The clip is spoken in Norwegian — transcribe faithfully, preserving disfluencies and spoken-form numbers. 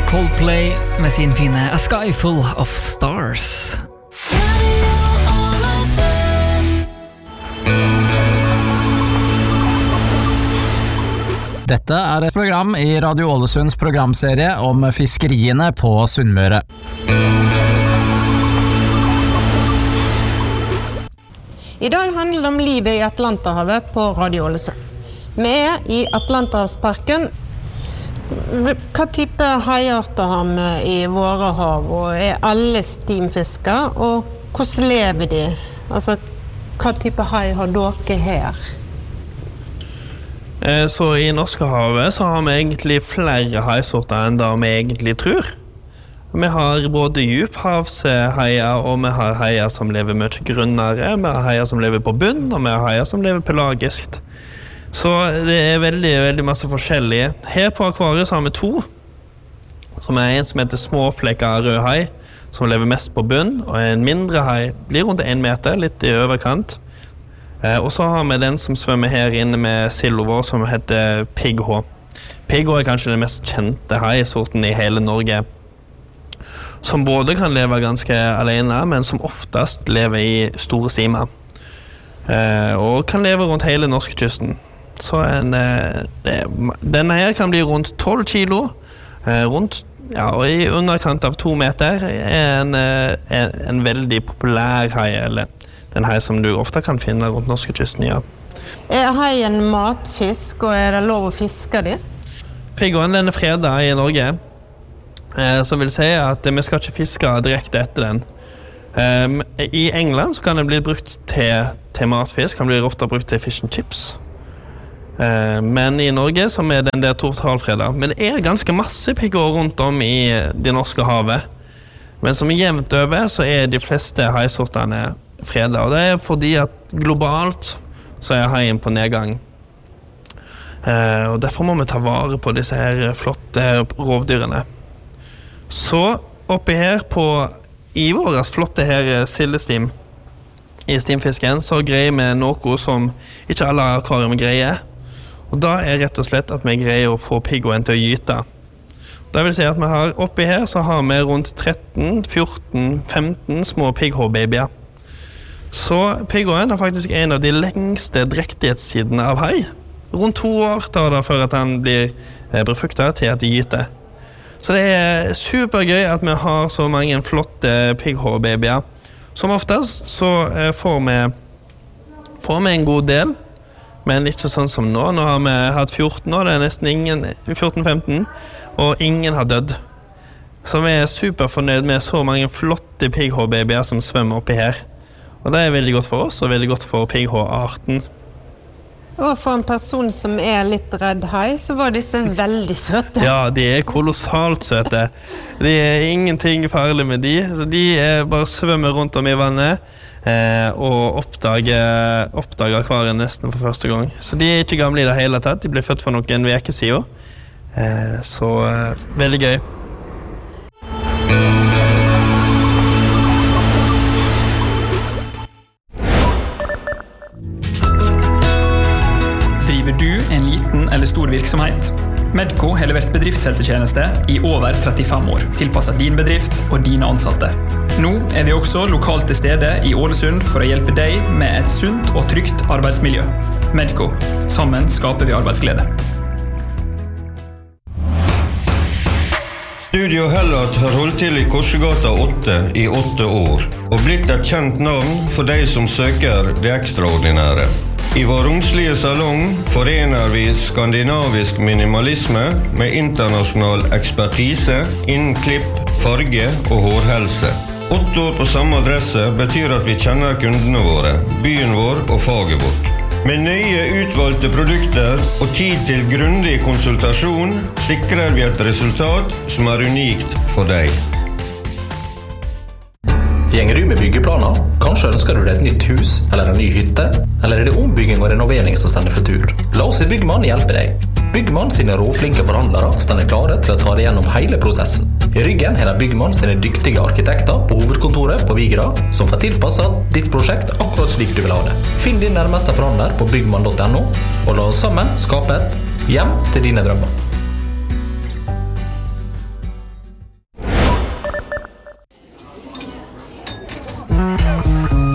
Coldplay med sin fine A Sky Full of Stars. Dette er et program i Radio Ålesunds programserie om fiskeriene på Sunnmøre. I dag handler det om livet i Atlanterhavet på Radio Ålesund. Vi er i Atlanterhavsparken. Hva type haiarter har vi i våre hav, og er alle stimfisker, og hvordan lever de? Altså, hva type hai har dere her? Så i Norskehavet så har vi egentlig flere haisorter enn det vi egentlig tror. Vi har både djuphavshaier, og vi har haier som lever mye grunnere, vi har haier som lever på bunn, og vi har haier som lever pelagisk. Så det er veldig, veldig masse forskjellige. Her på akvariet så har vi to, som er en som heter småflekket rød hai, som lever mest på bunn, og en mindre hai blir rundt en meter, litt i overkant. Eh, og så har vi den som svømmer her inne med sildo vår, som heter pigghå. Pigghå er kanskje den mest kjente haisorten i hele Norge, som både kan leve ganske alene, men som oftest lever i store stimer. Eh, og kan leve rundt hele norskekysten. Så en, eh, det, denne her kan bli rundt tolv kilo, eh, rundt, ja, og i underkant av to meter, er en, en, en veldig populær hai, eller den hai som du ofte kan finne rundt norskekysten, ja. Er haien matfisk, og er det lov å fiske de? Pigghåen, den er fredet i Norge, eh, som vil si at vi skal ikke fiske direkte etter den. Um, I England så kan den bli brukt til, til matfisk, kan bli ofte brukt til fish and chips. Uh, men i Norge så er den der totalfredet. Men det er ganske masse pigghår rundt om i det norske havet. Men som er jevnt over så er de fleste haisortene fredet. Og det er fordi at globalt så er haien på nedgang. Uh, og derfor må vi ta vare på disse her flotte rovdyrene. Så oppi her på I våres flotte her sildestim i stimfisken så greier vi noe som ikke alle akvarium greier. Og da er rett og slett at vi greier å få pigghåen til å gyte. Det vil si at vi har oppi her så har vi rundt tretten, fjorten, femten små pigghåbabyer. Så pigghåen er faktisk en av de lengste drektighetstidene av hai. Rundt to år tar det før at han blir befruktet til at de gyter. Så det er supergøy at vi har så mange flotte pigghåbabyer. Som oftest så får vi, får vi en god del, men ikke sånn som nå. Nå har vi hatt fjorten år, det er nesten ingen, fjorten femten, og ingen har dødd. Så vi er superfornøyd med så mange flotte pigghåbabyer som svømmer oppi her. Og det er veldig godt for oss, og veldig godt for pigghåarten. Og for en person som er litt redd hai, så var disse veldig søte. Ja, de er kolossalt søte. Det er ingenting farlig med de. Så de er bare svømmer rundt om i vannet eh, og oppdager, oppdager akvariet nesten for første gang. Så de er ikke gamle i det hele tatt. De ble født for noen veker siden. Eh, så eh, veldig gøy. Driver du en liten eller stor virksomhet? Medco har levert bedriftshelsetjeneste i over trettifem år, tilpasset din bedrift og dine ansatte. Nå er vi også lokalt til stede i Ålesund for å hjelpe deg med et sunt og trygt arbeidsmiljø. Medco. Sammen skaper vi arbeidsglede. Studio Hellat har holdt til i Korsegata åtte i åtte år, og blitt et kjent navn for de som søker det ekstraordinære. I vår romslige salong forener vi skandinavisk minimalisme med internasjonal ekspertise innen klipp, farge og hårhelse. Åtte år på samme adresse betyr at vi kjenner kundene våre, byen vår og faget vårt. Med nøye utvalgte produkter og tid til grundig konsultasjon sikrer vi et resultat som er unikt for deg. Gjenger du med byggeplaner? Kanskje ønsker du deg et nytt hus eller en ny hytte? Eller er det ombygging og renovering som stender for tur? La oss i Byggmann hjelpe deg. Byggmann sine råflinke forhandlere stender klare til å ta deg gjennom hele prosessen. I ryggen har de Byggmann sine dyktige arkitekter på hovedkontoret på Vigra, som får tilpasset ditt prosjekt akkurat slik du vil ha det. Finn din nærmeste forhandler på byggmann punktum no, og la oss sammen skape et hjem til dine drømmer.